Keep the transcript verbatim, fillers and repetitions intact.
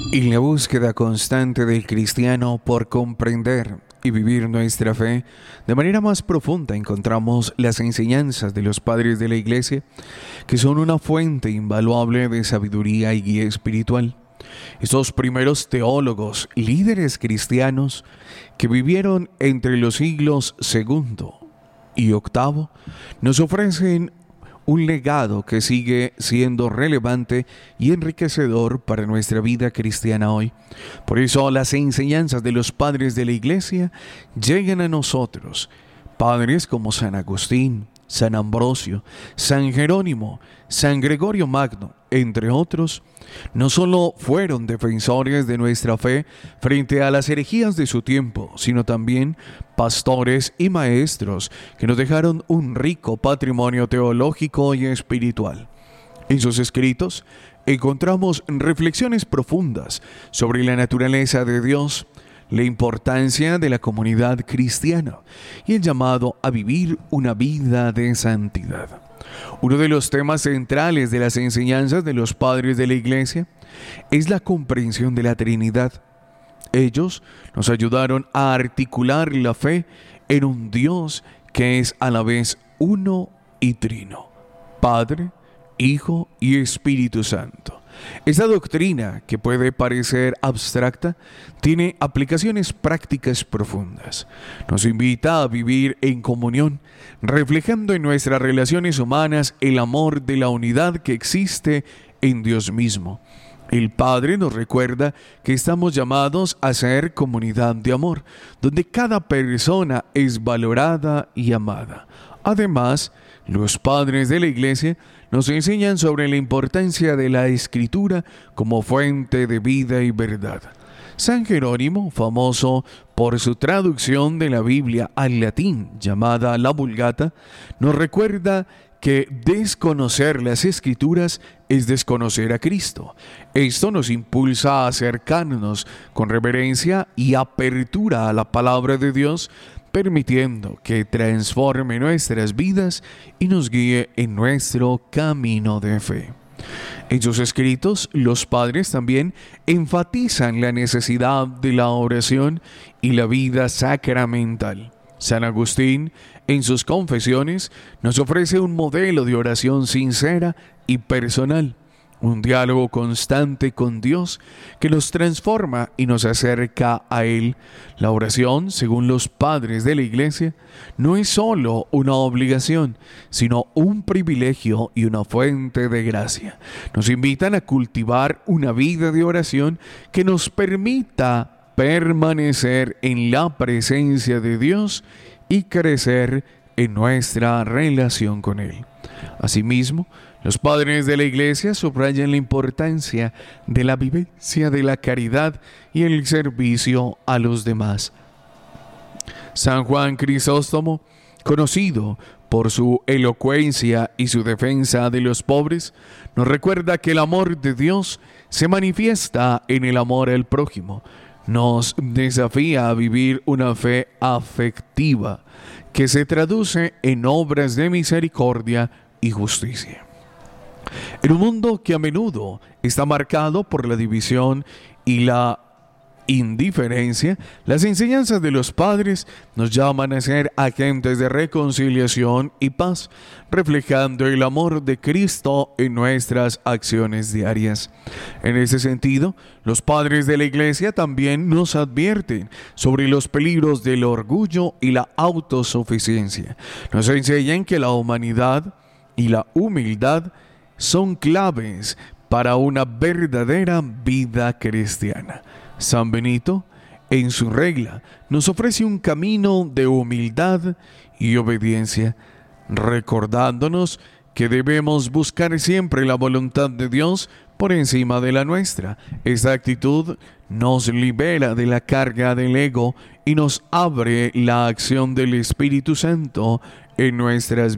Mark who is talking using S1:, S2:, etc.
S1: En la búsqueda constante del cristiano por comprender y vivir nuestra fe de manera más profunda, encontramos las enseñanzas de los padres de la Iglesia, que son una fuente invaluable de sabiduría y guía espiritual. Estos primeros teólogos, líderes cristianos, que vivieron entre los siglos segundo y octavo, nos ofrecen un legado que sigue siendo relevante y enriquecedor para nuestra vida cristiana hoy. Por eso las enseñanzas de los padres de la Iglesia llegan a nosotros. Padres como San Agustín, San Ambrosio, San Jerónimo, San Gregorio Magno, entre otros, no solo fueron defensores de nuestra fe frente a las herejías de su tiempo, sino también pastores y maestros que nos dejaron un rico patrimonio teológico y espiritual. En sus escritos encontramos reflexiones profundas sobre la naturaleza de Dios, la importancia de la comunidad cristiana y el llamado a vivir una vida de santidad. Uno de los temas centrales de las enseñanzas de los padres de la Iglesia es la comprensión de la Trinidad. Ellos nos ayudaron a articular la fe en un Dios que es a la vez uno y trino, Padre, Hijo y Espíritu Santo. Esta doctrina, que puede parecer abstracta, tiene aplicaciones prácticas profundas. Nos invita a vivir en comunión, reflejando en nuestras relaciones humanas el amor de la unidad que existe en Dios mismo. El Padre nos recuerda que estamos llamados a ser comunidad de amor, donde cada persona es valorada y amada. Además, los padres de la Iglesia nos enseñan sobre la importancia de la Escritura como fuente de vida y verdad. San Jerónimo, famoso por su traducción de la Biblia al latín llamada la Vulgata, nos recuerda que desconocer las Escrituras es desconocer a Cristo. Esto nos impulsa a acercarnos con reverencia y apertura a la palabra de Dios, permitiendo que transforme nuestras vidas y nos guíe en nuestro camino de fe. En sus escritos, los padres también enfatizan la necesidad de la oración y la vida sacramental. San Agustín, en sus confesiones, nos ofrece un modelo de oración sincera y personal, un diálogo constante con Dios que nos transforma y nos acerca a Él. La oración, según los padres de la Iglesia, no es solo una obligación, sino un privilegio y una fuente de gracia. Nos invitan a cultivar una vida de oración que nos permita permanecer en la presencia de Dios y crecer en nuestra relación con Él. Asimismo, los padres de la Iglesia subrayan la importancia de la vivencia de la caridad y el servicio a los demás. San Juan Crisóstomo, conocido por su elocuencia y su defensa de los pobres, nos recuerda que el amor de Dios se manifiesta en el amor al prójimo. Nos desafía a vivir una fe afectiva que se traduce en obras de misericordia y justicia. En un mundo que a menudo está marcado por la división y la indiferencia, las enseñanzas de los padres nos llaman a ser agentes de reconciliación y paz, reflejando el amor de Cristo en nuestras acciones diarias. En ese sentido, los padres de la Iglesia también nos advierten sobre los peligros del orgullo y la autosuficiencia. Nos enseñan que la humanidad y la humildad son claves para una verdadera vida cristiana. San Benito, en su regla, nos ofrece un camino de humildad y obediencia, recordándonos que debemos buscar siempre la voluntad de Dios por encima de la nuestra. Esta actitud nos libera de la carga del ego y nos abre la acción del Espíritu Santo en nuestras vidas.